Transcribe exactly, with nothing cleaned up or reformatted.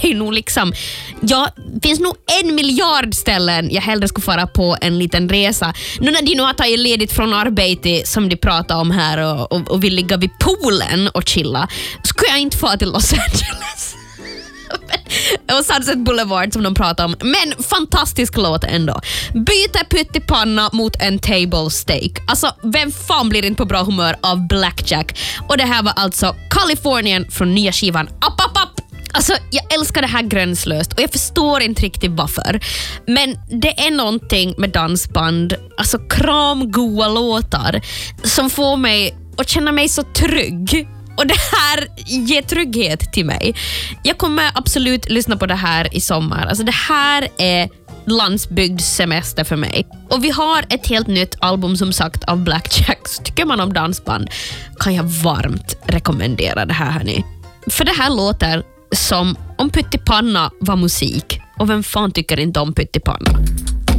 ju nog liksom, ja, det finns nog en miljard ställen jag hellre skulle fara på en liten resa. Nu när de nu har tagit ledigt från arbete som de pratar om här och, och, och vill ligga vid poolen och chilla, skulle jag inte få till Los Angeles. Och Sunset Boulevard som de pratar om. Men fantastisk låt ändå. Byter pyttipanna mot en table steak. Alltså, vem fan blir inte på bra humör av Blackjack? Och det här var alltså Californian från nya skivan Up Up Up. Alltså, jag älskar det här gränslöst och jag förstår inte riktigt varför. Men det är någonting med dansband, alltså kramgoa låtar, som får mig att känna mig så trygg. Och det här ger trygghet till mig. Jag kommer absolut lyssna på det här i sommar. Alltså det här är landsbygdssemester för mig. Och vi har ett helt nytt album som sagt av Blackjack. Så tycker man om dansband kan jag varmt rekommendera det här, hörni. För det här låter som om pyttipanna var musik. Och vem fan tycker inte om pyttipanna?